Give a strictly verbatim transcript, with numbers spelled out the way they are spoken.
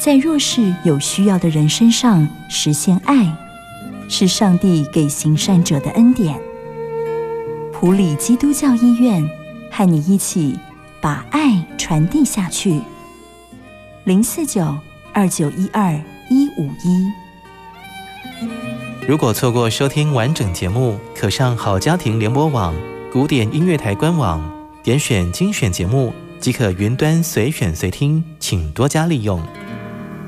在弱势有需要的人身上实现爱，是上帝给行善者的恩典。埔里基督教医院和你一起把爱传递下去。零四九二九一二一五一。 如果错过收听完整节目，可上好家庭联播网古典音乐台官网，点选精选节目即可云端随选随听，请多加利用。